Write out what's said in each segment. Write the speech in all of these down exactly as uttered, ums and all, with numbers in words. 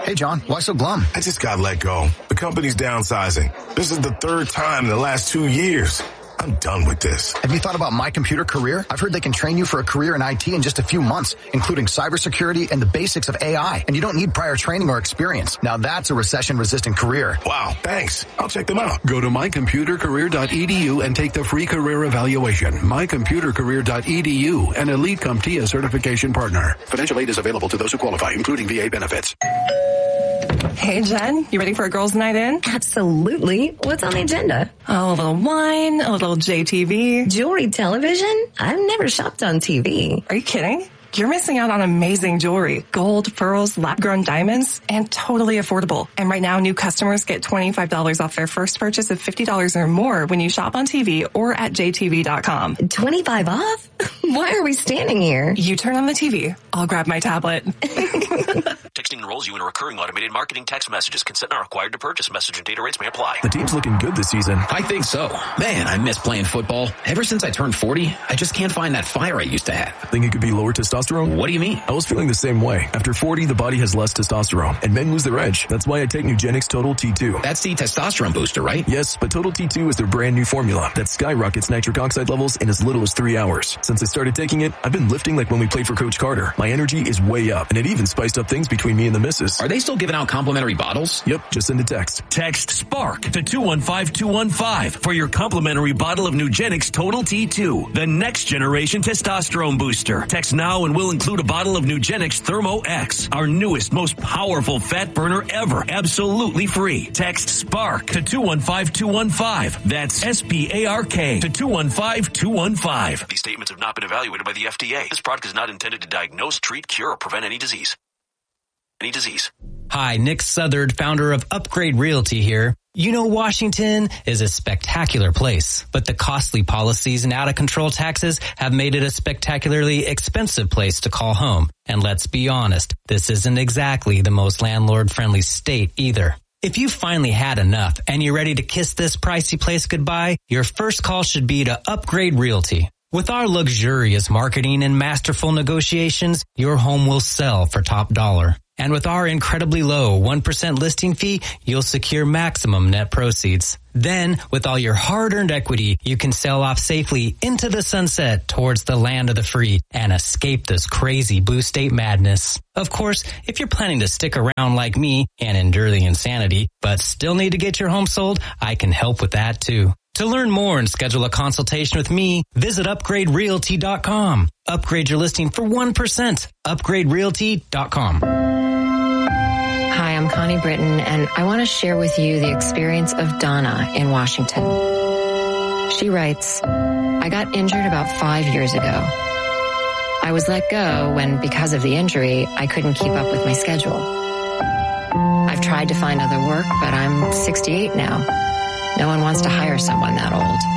Hey, John, why so glum? I just got let go. The company's downsizing. This is the third time in the last two years. I'm done with this. Have you thought about My Computer Career? I've heard they can train you for a career in I T in just a few months, including cybersecurity and the basics of A I. And you don't need prior training or experience. Now that's a recession-resistant career. Wow, thanks. I'll check them out. Go to my computer career dot e d u and take the free career evaluation. my computer career dot e d u, an Elite CompTIA certification partner. Financial aid is available to those who qualify, including V A benefits. Hey, Jen, you ready for a girls' night in? Absolutely. What's on the agenda? Oh, a little wine, a little J T V. Jewelry television? I've never shopped on T V. Are you kidding? You're missing out on amazing jewelry, gold, pearls, lab-grown diamonds, and totally affordable. And right now, new customers get twenty-five dollars off their first purchase of fifty dollars or more when you shop on T V or at j t v dot com. twenty-five off? Why are we standing here? You turn on the T V. I'll grab my tablet. Texting enrolls you in a recurring automated marketing text messages. Consent not required to purchase. Message and data rates may apply. The team's looking good this season. I think so. Man, I miss playing football. Ever since I turned forty, I just can't find that fire I used to have. Think it could be lower testosterone? What do you mean? I was feeling the same way. After forty, the body has less testosterone, and men lose their edge. That's why I take Nugenix Total T two. That's the testosterone booster, right? Yes, but Total T two is their brand new formula that skyrockets nitric oxide levels in as little as three hours. Since I started taking it, I've been lifting like when we played for Coach Carter. My energy is way up, and it even spiced up things between me and the missus. Are they still giving out complimentary bottles? Yep, just send a text. Text SPARK to two one five two one five for your complimentary bottle of Nugenix Total T two, the next generation testosterone booster. Text now and we'll include a bottle of Nugenix Thermo X, our newest, most powerful fat burner ever, absolutely free. Text SPARK to two one five two one five. That's S P A R K to two one five two one five. These statements have not been evaluated by the F D A. This product is not intended to diagnose, treat, cure, or prevent any disease. Any disease. Hi, Nick Southard, founder of Upgrade Realty here. You know, Washington is a spectacular place, but the costly policies and out-of-control taxes have made it a spectacularly expensive place to call home. And let's be honest, this isn't exactly the most landlord-friendly state either. If you finally had enough and you're ready to kiss this pricey place goodbye, your first call should be to Upgrade Realty. With our luxurious marketing and masterful negotiations, your home will sell for top dollar. And with our incredibly low one percent listing fee, you'll secure maximum net proceeds. Then, with all your hard-earned equity, you can sail off safely into the sunset towards the land of the free and escape this crazy blue state madness. Of course, if you're planning to stick around like me and endure the insanity, but still need to get your home sold, I can help with that too. To learn more and schedule a consultation with me, visit upgrade realty dot com. Upgrade your listing for one percent. upgrade realty dot com. Hi, I'm Connie Britton, and I want to share with you the experience of Donna in Washington. She writes, I got injured about five years ago. I was let go when, because of the injury, I couldn't keep up with my schedule. I've tried to find other work, but I'm sixty-eight now. No one wants to hire someone that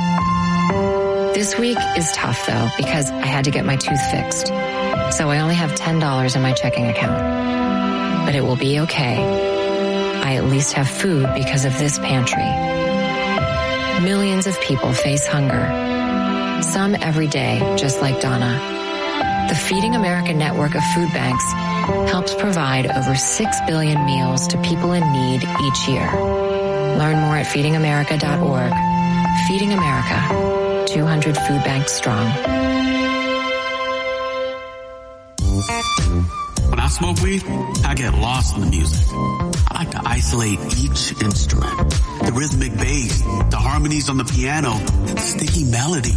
old. This week is tough, though, because I had to get my tooth fixed. So I only have ten dollars in my checking account. But it will be okay. I at least have food because of this pantry. Millions of people face hunger. Some every day, just like Donna. The Feeding America network of food banks helps provide over six billion meals to people in need each year. Learn more at feeding america dot org. Feeding America, two hundred food banks strong. When I smoke weed, I get lost in the music. I like to isolate each instrument. The rhythmic bass, the harmonies on the piano, the sticky melody.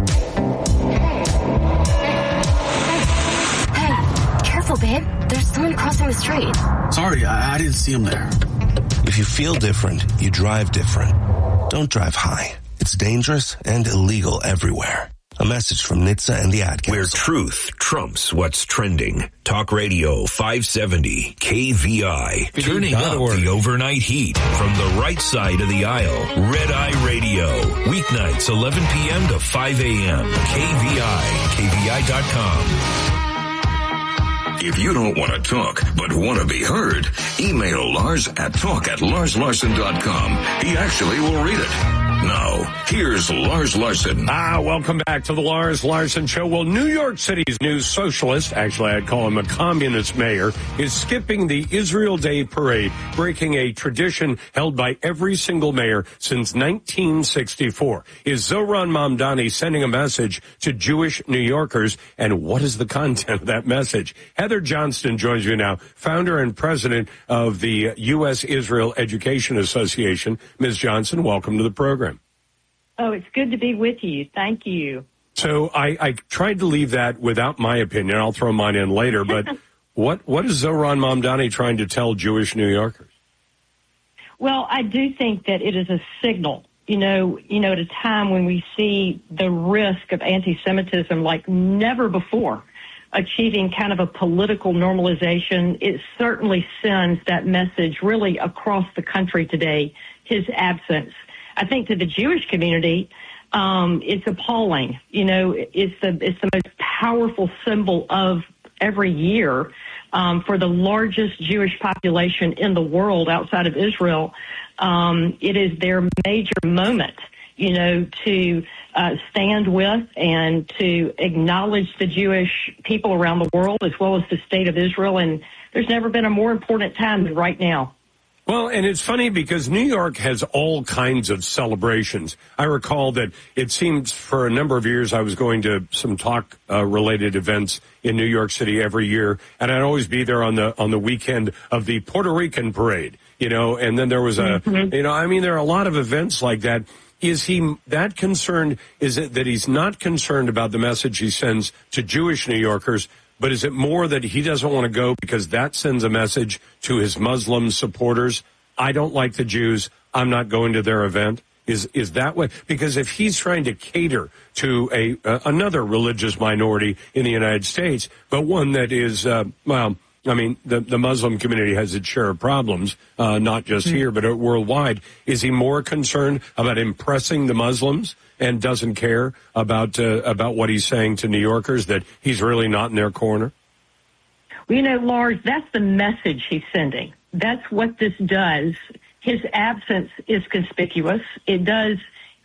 Hey, careful, babe. There's someone crossing the street. Sorry, I, I didn't see him there. If you feel different, you drive different. Don't drive high. It's dangerous and illegal everywhere. A message from N H T S A and the Ad Council. Where truth trumps what's trending. Talk Radio five seventy K V I. Turning up the overnight heat from the right side of the aisle. Red Eye Radio. Weeknights eleven p.m. to five a.m. K V I. K V I dot com. If you don't want to talk, but want to be heard, email Lars at talk at lars larson dot com. He actually will read it. Now, here's Lars Larson. Ah, welcome back to the Lars Larson Show. Well, New York City's new socialist, actually I'd call him a communist mayor, is skipping the Israel Day parade, breaking a tradition held by every single mayor since nineteen sixty-four. Is Zohran Mamdani sending a message to Jewish New Yorkers, and what is the content of that message? Heather Johnston joins you now, founder and president of the U S Israel Education Association. Miz Johnson, welcome to the program. Oh, it's good to be with you. Thank you. So I, I tried to leave that without my opinion. I'll throw mine in later. But what what is Zohran Mamdani trying to tell Jewish New Yorkers? Well, I do think that it is a signal. You know, you know, at a time when we see the risk of anti-Semitism like never before, achieving kind of a political normalization, it certainly sends that message really across the country today, his absence. I think to the Jewish community, um, it's appalling. You know, it's the it's the most powerful symbol of every year um, for the largest Jewish population in the world outside of Israel. Um, it is their major moment, you know, to uh, stand with and to acknowledge the Jewish people around the world as well as the state of Israel. And there's never been a more important time than right now. Well, and it's funny because New York has all kinds of celebrations. I recall that it seems for a number of years I was going to some talk-related uh, events in New York City every year, and I'd always be there on the on the weekend of the Puerto Rican parade, you know, and then there was a, mm-hmm. you know, I mean, there are a lot of events like that. Is he that concerned? Is it that he's not concerned about the message he sends to Jewish New Yorkers? But is it more that he doesn't want to go because that sends a message to his Muslim supporters? I don't like the Jews. I'm not going to their event. Is is that way? Because if he's trying to cater to a uh, another religious minority in the United States, but one that is, uh, well, I mean, the, the Muslim community has its share of problems, uh, not just here, but worldwide. Is he more concerned about impressing the Muslims and doesn't care about uh, about what he's saying to New Yorkers, that he's really not in their corner? Well, you know, Lars, that's the message he's sending. That's what this does. His absence is conspicuous. It does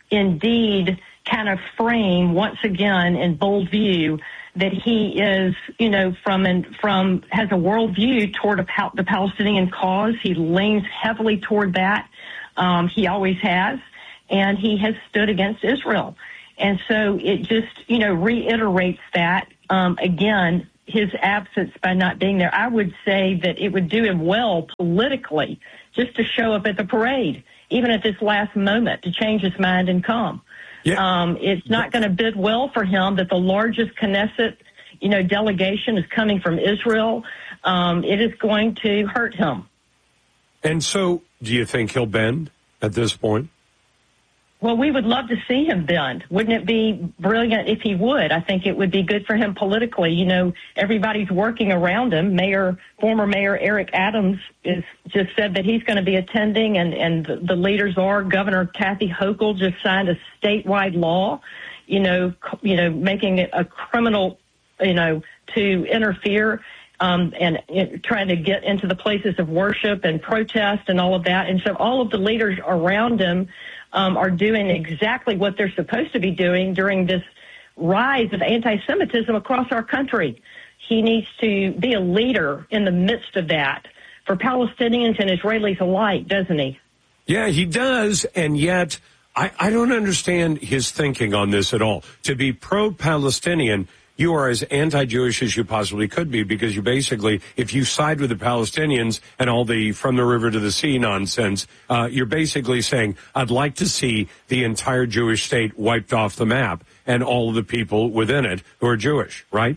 indeed kind of frame, once again, in bold view, that he is, you know, from and from has a worldview toward a, the Palestinian cause. He leans heavily toward that. Um, he always has, and he has stood against Israel. And so it just, you know, reiterates that um, again. His absence by not being there. I would say that it would do him well politically just to show up at the parade, even at this last moment, to change his mind and come. Yeah. Um, it's not going to bid well for him that the largest Knesset, you know, delegation is coming from Israel. Um, it is going to hurt him. And so, do you think he'll bend at this point? Well, we would love to see him bend. Wouldn't it be brilliant if he would? I think it would be good for him politically. You know, everybody's working around him. Mayor, former Mayor Eric Adams is just said that he's going to be attending, and, and the leaders are. Governor Kathy Hochul just signed a statewide law, you know, you know, making it a criminal, you know, to interfere um, and it, trying to get into the places of worship and protest and all of that. And so all of the leaders around him Um, are doing exactly what they're supposed to be doing during this rise of anti-Semitism across our country. He needs to be a leader in the midst of that for Palestinians and Israelis alike, doesn't he? Yeah, he does, and yet I, I don't understand his thinking on this at all. To be pro-Palestinian, you are as anti-Jewish as you possibly could be, because you basically, if you side with the Palestinians and all the from the river to the sea nonsense, uh, you're basically saying, I'd like to see the entire Jewish state wiped off the map and all of the people within it who are Jewish, right?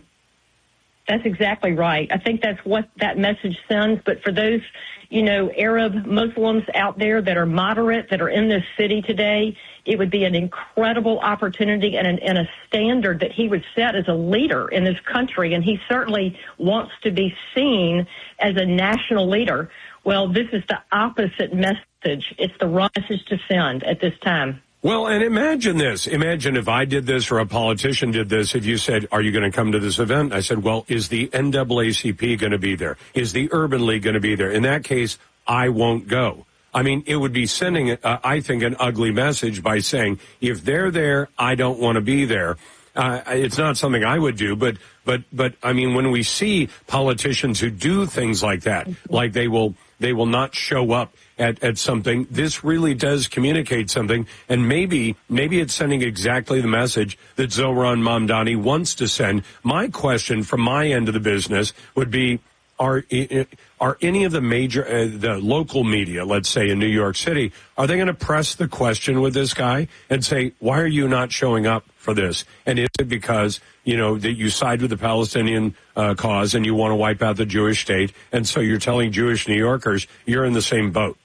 That's exactly right. I think that's what that message sends. But for those, you know, Arab Muslims out there that are moderate, that are in this city today, it would be an incredible opportunity and, an, and a standard that he would set as a leader in this country. And he certainly wants to be seen as a national leader. Well, this is the opposite message. It's the wrong message to send at this time. Well, and imagine this. Imagine if I did this or a politician did this. If you said, are you going to come to this event? I said, well, is the N double A C P going to be there? Is the Urban League going to be there? In that case, I won't go. I mean, it would be sending, uh, I think, an ugly message by saying, if they're there, I don't want to be there. Uh, it's not something I would do, but, but, but, I mean, when we see politicians who do things like that, like they will, they will not show up at, at something, this really does communicate something, and maybe, maybe it's sending exactly the message that Zohran Mamdani wants to send. My question from my end of the business would be, Are are any of the major, uh, the local media, let's say in New York City, are they going to press the question with this guy and say, why are you not showing up for this? And is it because, you know, that you side with the Palestinian uh, cause and you want to wipe out the Jewish state, and so you're telling Jewish New Yorkers you're in the same boat?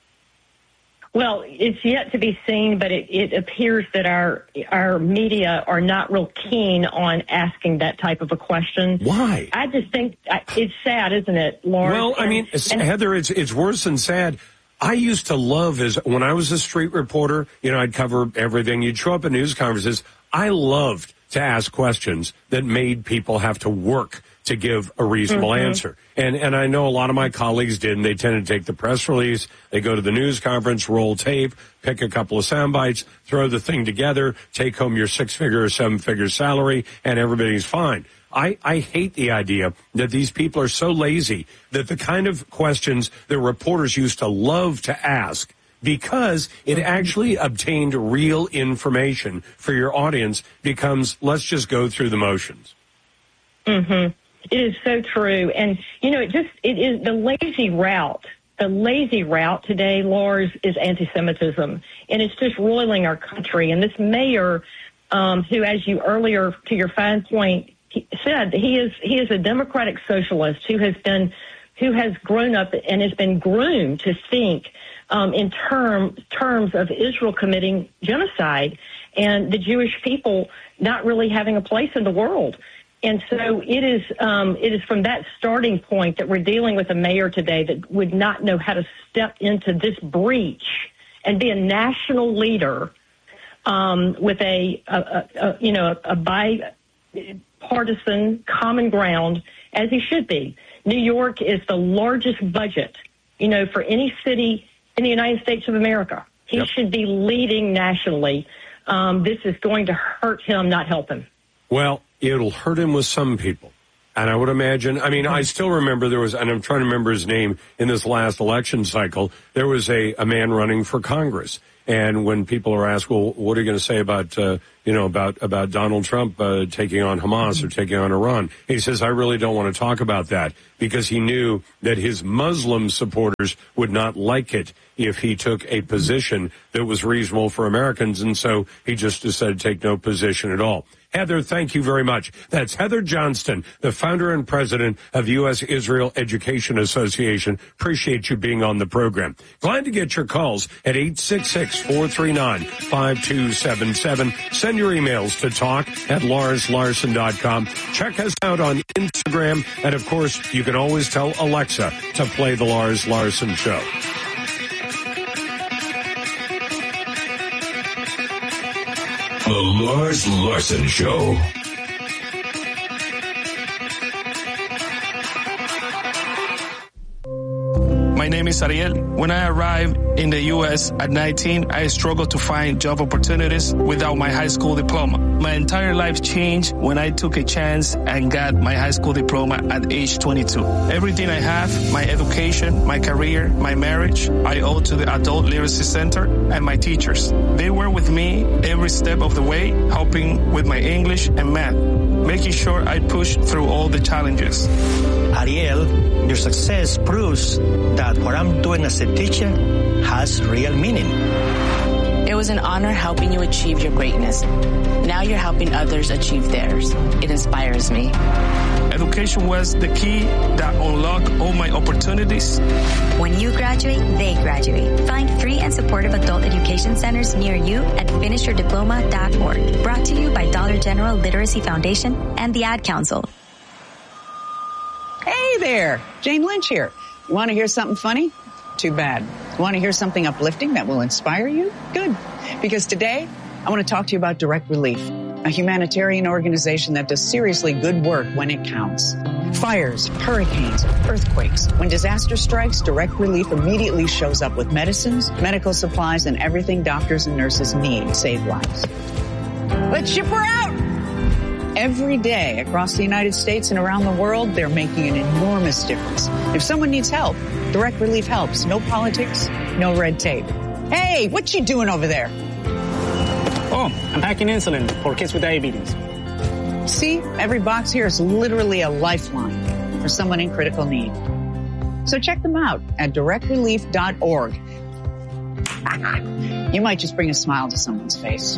Well, it's yet to be seen, but it, it appears that our our media are not real keen on asking that type of a question. Why? I just think it's sad, isn't it, Lauren? Well, I mean, and, and, Heather, it's it's worse than sad. I used to love, as when I was a street reporter, you know, I'd cover everything. You'd show up at news conferences. I loved to ask questions that made people have to work to give a reasonable mm-hmm. answer. And and I know a lot of my colleagues did, and they tend to take the press release, they go to the news conference, roll tape, pick a couple of sound bites, throw the thing together, take home your six-figure or seven-figure salary, and everybody's fine. I, I hate the idea that these people are so lazy that the kind of questions that reporters used to love to ask, because it actually obtained real information for your audience, becomes, let's just go through the motions. Mm-hmm. It is so true. And, you know, it just, it is the lazy route. The lazy route today, Lars, is anti-Semitism. And it's just roiling our country. And this mayor, um, who, as you earlier, to your fine point, he said, he is, he is a democratic socialist who has been, who has grown up and has been groomed to think, um, in term, terms of Israel committing genocide and the Jewish people not really having a place in the world. And so it is um, it is from that starting point that we're dealing with a mayor today that would not know how to step into this breach and be a national leader um, with a, a, a, a you know a bipartisan common ground, as he should be. New York is the largest budget, you know, for any city in the United States of America. He yep. should be leading nationally. Um, this is going to hurt him, not help him. Well, it'll hurt him with some people. And I would imagine, I mean, I still remember there was, and I'm trying to remember his name in this last election cycle, there was a, a man running for Congress. And when people are asked, well, what are you going to say about, uh, you know, about, about Donald Trump uh, taking on Hamas or taking on Iran? He says, I really don't want to talk about that, because he knew that his Muslim supporters would not like it if he took a position that was reasonable for Americans. And so he just decided to take no position at all. Heather, thank you very much. That's Heather Johnston, the founder and president of U S Israel Education Association. Appreciate you being on the program. Glad to get your calls at eight six six, four three nine, five two seven seven. Send your emails to talk at lars larson dot com. Check us out on Instagram. And, of course, you can always tell Alexa to play The Lars Larson Show. The Lars Larson Show. My name is Ariel. When I arrived in the U S at nineteen, I struggled to find job opportunities without my high school diploma. My entire life changed when I took a chance and got my high school diploma at age twenty-two. Everything I have, my education, my career, my marriage, I owe to the Adult Literacy Center and my teachers. They were with me every step of the way, helping with my English and math, making sure I pushed through all the challenges. Ariel, your success proves that what I'm doing as a teacher has real meaning. It was an honor helping you achieve your greatness. Now you're helping others achieve theirs. It inspires me. Education was the key that unlocked all my opportunities. When you graduate, they graduate. Find free and supportive adult education centers near you at finish your diploma dot org. Brought to you by Dollar General Literacy Foundation and the Ad Council. Hey there, Jane Lynch here. You want to hear something funny? Too bad. Want to hear something uplifting that will inspire you? Good. Because today, I want to talk to you about Direct Relief, a humanitarian organization that does seriously good work when it counts. Fires, hurricanes, earthquakes. When disaster strikes, Direct Relief immediately shows up with medicines, medical supplies, and everything doctors and nurses need to save lives. Let's ship her out! Every day across the United States and around the world, they're making an enormous difference. If someone needs help, Direct Relief helps. No politics, no red tape. Hey, what you doing over there? Oh, I'm packing insulin for kids with diabetes. See, every box here is literally a lifeline for someone in critical need. So check them out at direct relief dot org. You might just bring a smile to someone's face.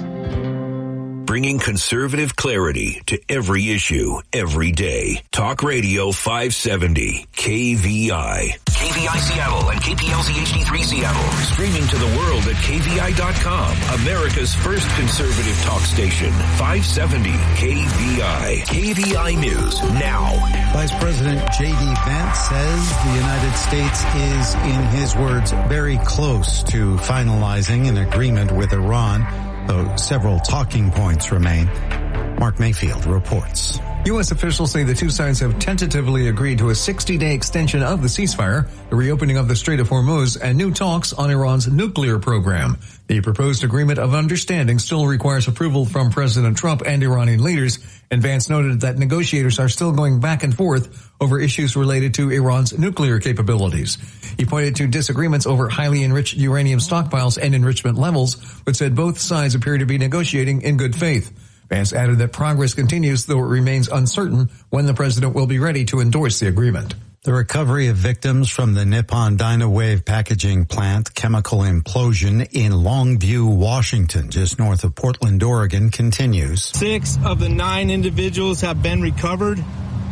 Bringing conservative clarity to every issue, every day. Talk Radio five seventy, K V I. K V I Seattle and K P L Z H D three Seattle. Streaming to the world at K V I dot com. America's first conservative talk station. five seventy K V I. K V I News now. Vice President J D Vance says the United States is, in his words, very close to finalizing an agreement with Iran, though several talking points remain. Mark Mayfield reports. U S officials say the two sides have tentatively agreed to a sixty-day extension of the ceasefire, the reopening of the Strait of Hormuz, and new talks on Iran's nuclear program. The proposed agreement of understanding still requires approval from President Trump and Iranian leaders, and Vance noted that negotiators are still going back and forth over issues related to Iran's nuclear capabilities. He pointed to disagreements over highly enriched uranium stockpiles and enrichment levels, but said both sides appear to be negotiating in good faith. Vance added that progress continues, though it remains uncertain when the president will be ready to endorse the agreement. The recovery of victims from the Nippon Dynawave packaging plant chemical implosion in Longview, Washington, just north of Portland, Oregon, continues. Six of the nine individuals have been recovered,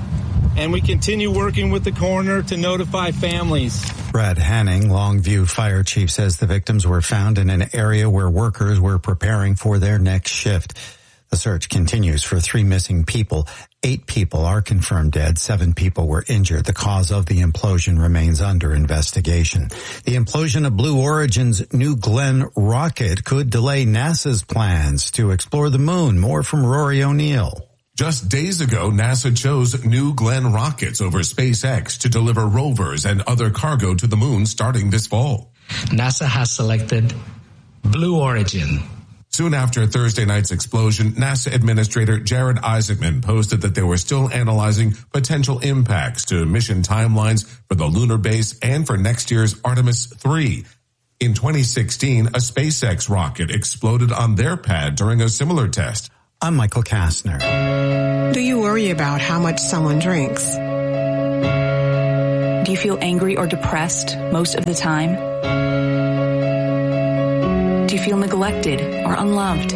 and we continue working with the coroner to notify families. Brad Hanning, Longview Fire Chief, says the victims were found in an area where workers were preparing for their next shift. The search continues for three missing people. Eight people are confirmed dead. Seven people were injured. The cause of the implosion remains under investigation. The implosion of Blue Origin's New Glenn rocket could delay NASA's plans to explore the moon. More from Rory O'Neill. Just days ago, NASA chose New Glenn rockets over SpaceX to deliver rovers and other cargo to the moon starting this fall. NASA has selected Blue Origin. Soon after Thursday night's explosion, NASA Administrator Jared Isaacman posted that they were still analyzing potential impacts to mission timelines for the lunar base and for next year's Artemis three. In twenty sixteen, a SpaceX rocket exploded on their pad during a similar test. I'm Michael Kastner. Do you worry about how much someone drinks? Do you feel angry or depressed most of the time? Do you feel neglected or unloved?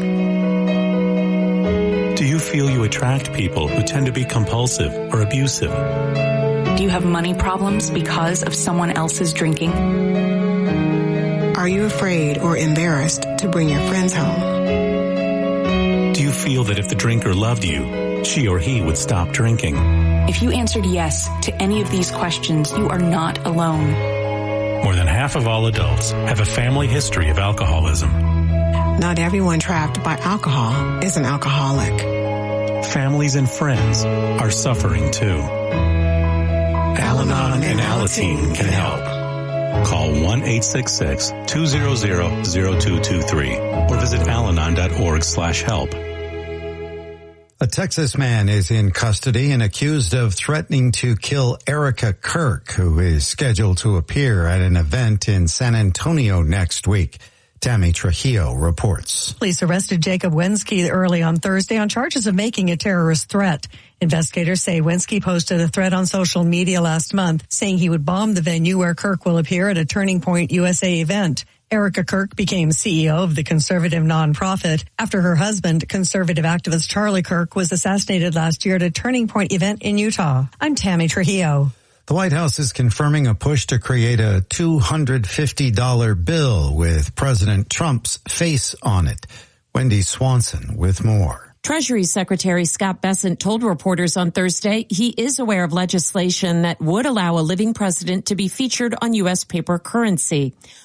Do you feel you attract people who tend to be compulsive or abusive? Do you have money problems because of someone else's drinking? Are you afraid or embarrassed to bring your friends home? Do you feel that if the drinker loved you, she or he would stop drinking? If you answered yes to any of these questions, you are not alone. More than half of all adults have a family history of alcoholism. Not everyone trapped by alcohol is an alcoholic. Families and friends are suffering too. Al-Anon and Alateen can help. Call one eight six six, two zero zero, zero two two three or visit alanon dot org slash help. A Texas man is in custody and accused of threatening to kill Erica Kirk, who is scheduled to appear at an event in San Antonio next week. Tammy Trujillo reports. Police arrested Jacob Wensky early on Thursday on charges of making a terrorist threat. Investigators say Wensky posted a threat on social media last month saying he would bomb the venue where Kirk will appear at a Turning Point U S A event. Erica Kirk became C E O of the conservative nonprofit after her husband, conservative activist Charlie Kirk, was assassinated last year at a Turning Point event in Utah. I'm Tammy Trujillo. The White House is confirming a push to create a two hundred fifty dollars bill with President Trump's face on it. Wendy Swanson with more. Treasury Secretary Scott Bessent told reporters on Thursday he is aware of legislation that would allow a living president to be featured on U S paper currency.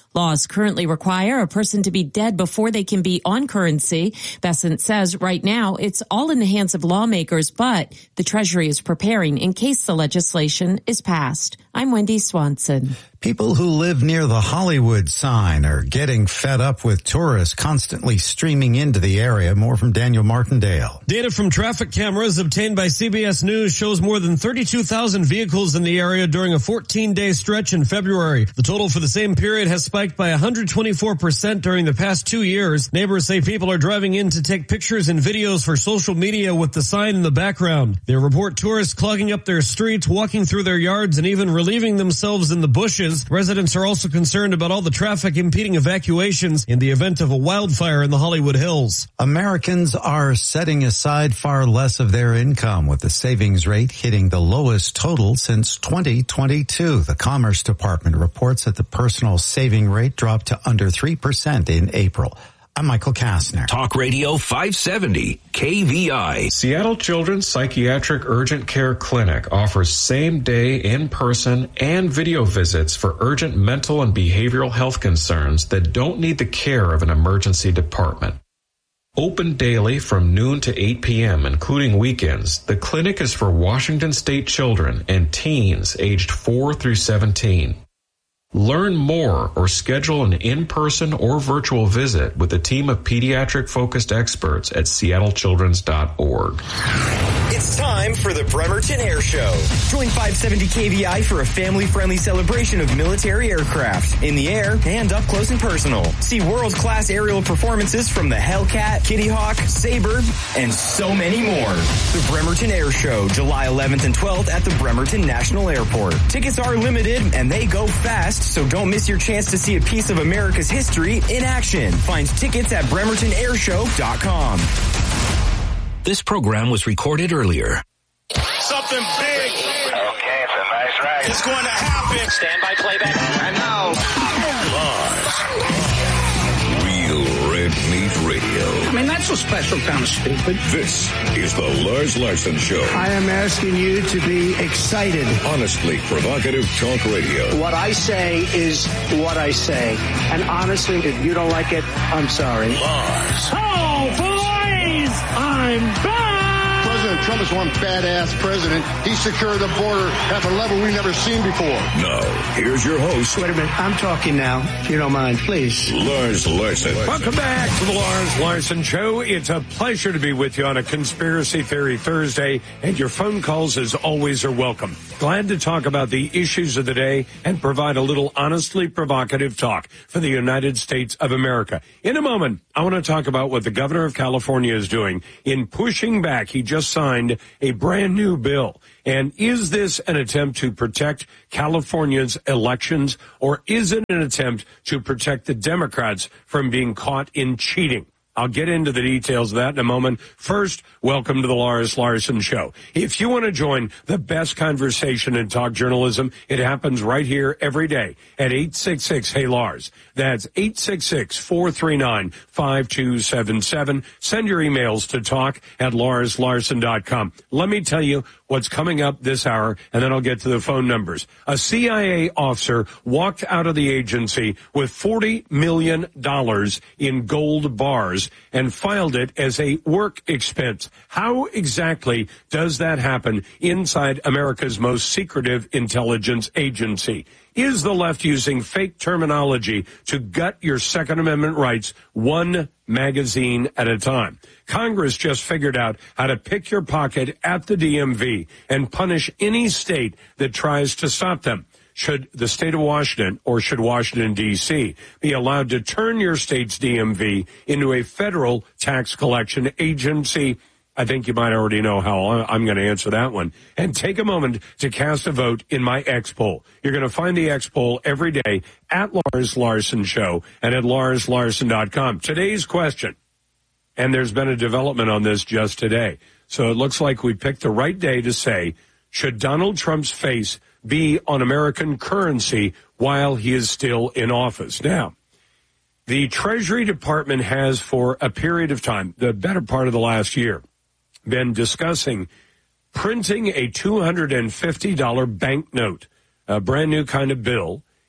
Laws currently require a person to be dead before they can be on currency. Bessent says right now it's all in the hands of lawmakers, but the Treasury is preparing in case the legislation is passed. I'm Wendy Swanson. People who live near the Hollywood sign are getting fed up with tourists constantly streaming into the area. More from Daniel Martindale. Data from traffic cameras obtained by C B S News shows more than thirty-two thousand vehicles in the area during a fourteen-day stretch in February. The total for the same period has spiked by one hundred twenty-four percent during the past two years. Neighbors say people are driving in to take pictures and videos for social media with the sign in the background. They report tourists clogging up their streets, walking through their yards, and even relieving themselves in the bushes. Residents are also concerned about all the traffic impeding evacuations in the event of a wildfire in the Hollywood Hills. Americans are setting aside far less of their income, with the savings rate hitting the lowest total since twenty twenty-two. The Commerce Department reports that the personal saving rate dropped to under three percent in April. I'm Michael Kastner. Talk Radio five seventy, K V I. Seattle Children's Psychiatric Urgent Care Clinic offers same-day, in-person, and video visits for urgent mental and behavioral health concerns that don't need the care of an emergency department. Open daily from noon to eight p.m., including weekends, the clinic is for Washington State children and teens aged four through seventeen. Learn more or schedule an in-person or virtual visit with a team of pediatric-focused experts at seattle children's dot org. It's time for the Bremerton Air Show. Join five seventy K V I for a family-friendly celebration of military aircraft in the air and up close and personal. See world-class aerial performances from the Hellcat, Kitty Hawk, Sabre, and so many more. The Bremerton Air Show, July eleventh and twelfth at the Bremerton National Airport. Tickets are limited and they go fast, so don't miss your chance to see a piece of America's history in action. Find tickets at bremerton air show dot com. This program was recorded earlier. Something big. Okay, it's a nice ride. It's going to happen. Stand by playback. And now, Lars. Real Red Meat Radio. I mean, that's a special kind of stupid. This is the Lars Larson Show. I am asking you to be excited. Honestly provocative talk radio. What I say is what I say. And honestly, if you don't like it, I'm sorry. Lars. Oh, boys! I'm back! President Trump is one badass president. He secured the border at a level we've never seen before. Now, here's your host. Wait a minute. I'm talking now, if you don't mind, please. Lars Larson. Welcome back to the Lars Larson Show. It's a pleasure to be with you on a Conspiracy Theory Thursday, and your phone calls, as always, are welcome. Glad to talk about the issues of the day and provide a little honestly provocative talk for the United States of America. In a moment, I want to talk about what the governor of California is doing in pushing back. He just signed a brand new bill. And is this an attempt to protect California's elections, or is it an attempt to protect the Democrats from being caught in cheating? I'll get into the details of that in a moment. First, welcome to the Lars Larson Show. If you want to join the best conversation in talk journalism, it happens right here every day at eight six six, hey Lars. That's eight six six, four three nine, five two seven seven. Send your emails to talk at lars larson dot com. Let me tell you what's coming up this hour, and then I'll get to the phone numbers. A C I A officer walked out of the agency with forty million dollars in gold bars and filed it as a work expense. How exactly does that happen inside America's most secretive intelligence agency? Is the left using fake terminology to gut your Second Amendment rights one magazine at a time? Congress just figured out how to pick your pocket at the D M V and punish any state that tries to stop them. Should the state of Washington, or should Washington, D C, be allowed to turn your state's D M V into a federal tax collection agency? I think you might already know how I'm going to answer that one. And take a moment to cast a vote in my X poll. You're going to find the X poll every day at Lars Larson Show and at lars larson dot com. Today's question, and there's been a development on this just today, so it looks like we picked the right day to say, should Donald Trump's face be on American currency while he is still in office? Now, the Treasury Department has, for a period of time, the better part of the last year, been discussing printing a two hundred fifty dollars banknote, a brand new kind of bill,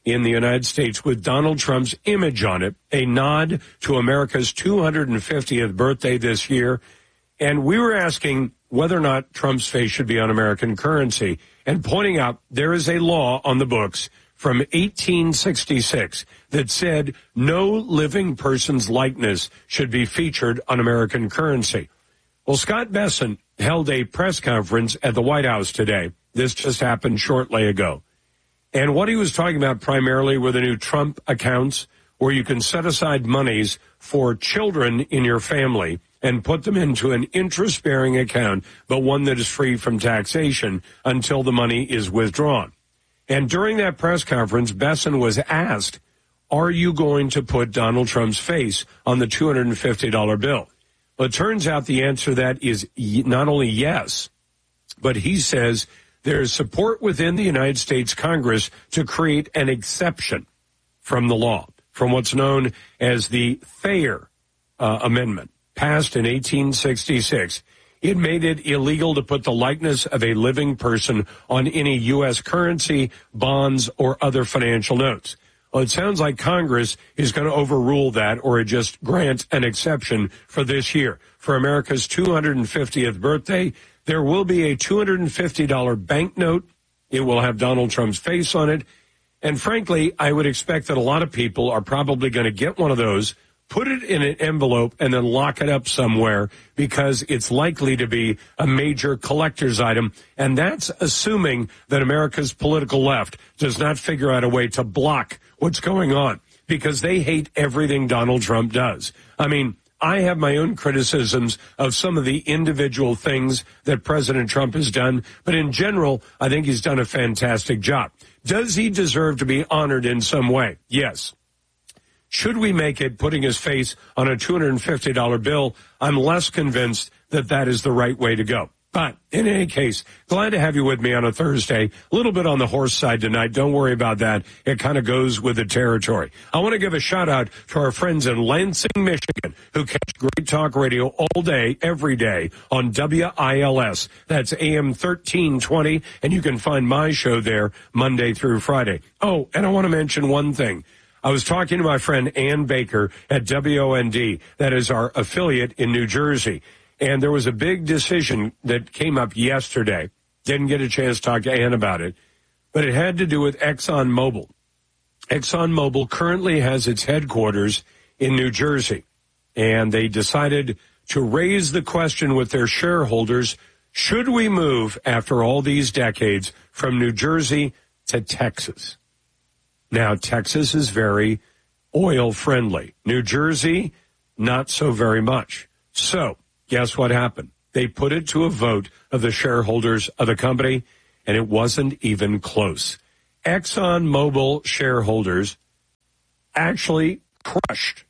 in the United States with Donald Trump's image on it, a nod to America's two hundred fiftieth birthday this year. And we were asking whether or not Trump's face should be on American currency and pointing out there is a law on the books from eighteen sixty-six that said no living person's likeness should be featured on American currency. Well, Scott Bessent held a press conference at the White House today. This just happened shortly ago. And what he was talking about primarily were the new Trump accounts where you can set aside monies for children in your family and put them into an interest-bearing account, but one that is free from taxation until the money is withdrawn. And during that press conference, Bessent was asked, are you going to put Donald Trump's face on the two hundred fifty dollar bill? Well, it turns out the answer to that is not only yes, but he says there is support within the United States Congress to create an exception from the law, from what's known as the Thayer uh, Amendment, passed in eighteen sixty-six. It made it illegal to put the likeness of a living person on any U S currency, bonds, or other financial notes. Well, it sounds like Congress is going to overrule that or just grant an exception for this year. For America's two hundred fiftieth birthday, there will be a two hundred fifty dollar banknote. It will have Donald Trump's face on it. And frankly, I would expect that a lot of people are probably going to get one of those, put it in an envelope, and then lock it up somewhere because it's likely to be a major collector's item. And that's assuming that America's political left does not figure out a way to block what's going on because they hate everything Donald Trump does. I mean, I have my own criticisms of some of the individual things that President Trump has done, but in general, I think he's done a fantastic job. Does he deserve to be honored in some way? Yes. Should we make it putting his face on a two hundred fifty dollar bill? I'm less convinced that that is the right way to go. But in any case, glad to have you with me on a Thursday. A little bit on the horse side tonight. Don't worry about that. It kind of goes with the territory. I want to give a shout out to our friends in Lansing, Michigan, who catch great talk radio all day, every day on W I L S. That's A M thirteen twenty, and you can find my show there Monday through Friday. Oh, and I want to mention one thing. I was talking to my friend Ann Baker at W O N D, that is our affiliate in New Jersey. And there was a big decision that came up yesterday. Didn't get a chance to talk to Ann about it, but it had to do with ExxonMobil. ExxonMobil currently has its headquarters in New Jersey, and they decided to raise the question with their shareholders, should we move after all these decades from New Jersey to Texas? Now, Texas is very oil friendly. New Jersey, not so very much. So, guess what happened? They put it to a vote of the shareholders of the company, and it wasn't even close. ExxonMobil shareholders actually crushed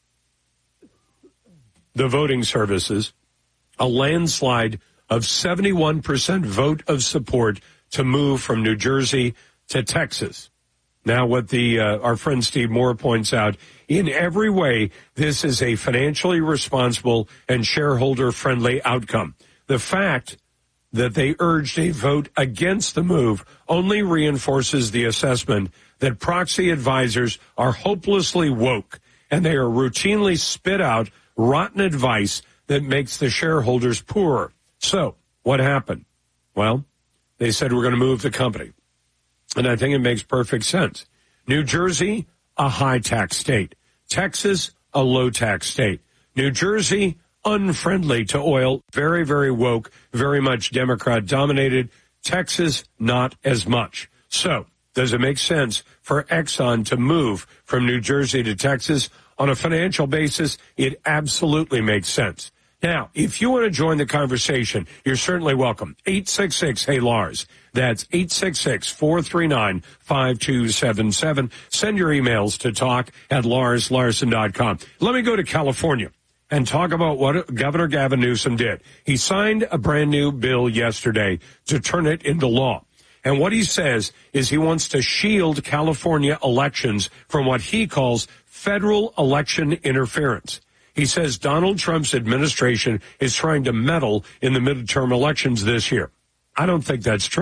the voting services, a landslide of seventy-one percent vote of support to move from New Jersey to Texas. Now, what the uh, our friend Steve Moore points out, in every way, this is a financially responsible and shareholder-friendly outcome. The fact that they urged a vote against the move only reinforces the assessment that proxy advisors are hopelessly woke, and they are routinely spit out rotten advice that makes the shareholders poorer. So, what happened? Well, they said we're going to move the company. And I think it makes perfect sense. New Jersey, a high-tax state. Texas, a low-tax state. New Jersey, unfriendly to oil, very, very woke, very much Democrat-dominated. Texas, not as much. So, does it make sense for Exxon to move from New Jersey to Texas? On a financial basis, it absolutely makes sense. Now, if you want to join the conversation, you're certainly welcome. eight six six, hey, Lars. That's eight six six, four three nine, five two seven seven. Send your emails to talk at lars larson dot com. Let me go to California and talk about what Governor Gavin Newsom did. He signed a brand new bill yesterday to turn it into law. And what he says is he wants to shield California elections from what he calls federal election interference. He says Donald Trump's administration is trying to meddle in the midterm elections this year. I don't think that's true.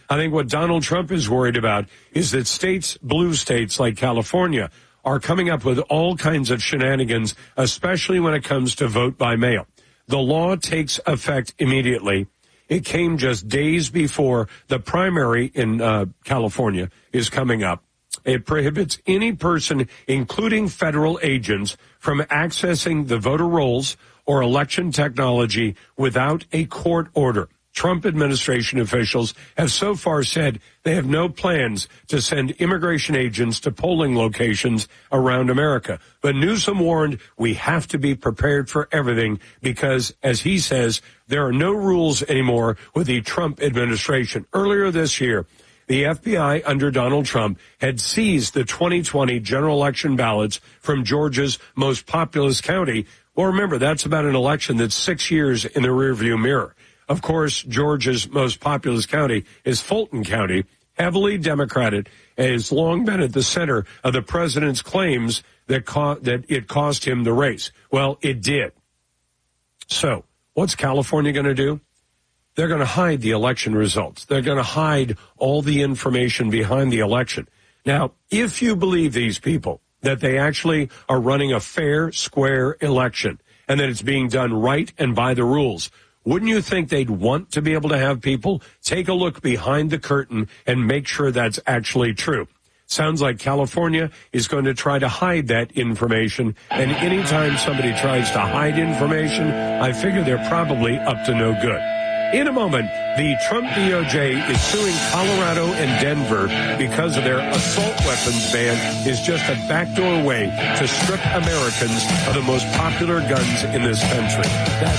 I think what Donald Trump is worried about is that states, blue states like California, are coming up with all kinds of shenanigans, especially when it comes to vote by mail. The law takes effect immediately. It came just days before the primary in uh, California is coming up. It prohibits any person, including federal agents, from accessing the voter rolls or election technology without a court order. Trump administration officials have so far said they have no plans to send immigration agents to polling locations around America. But Newsom warned we have to be prepared for everything because, as he says, there are no rules anymore with the Trump administration. Earlier this year, the F B I under Donald Trump had seized the twenty twenty general election ballots from Georgia's most populous county. Well, remember, that's about an election that's six years in the rearview mirror. Of course, Georgia's most populous county is Fulton County, heavily Democratic, and has long been at the center of the president's claims that, co- that it cost him the race. Well, it did. So, what's California going to do? They're going to hide the election results. They're going to hide all the information behind the election. Now, if you believe these people, that they actually are running a fair, square election, and that it's being done right and by the rules, wouldn't you think they'd want to be able to have people take a look behind the curtain and make sure that's actually true? Sounds like California is going to try to hide that information, and anytime somebody tries to hide information, I figure they're probably up to no good. In a moment, the Trump D O J is suing Colorado and Denver because of their assault weapons ban is just a backdoor way to strip Americans of the most popular guns in this country. That's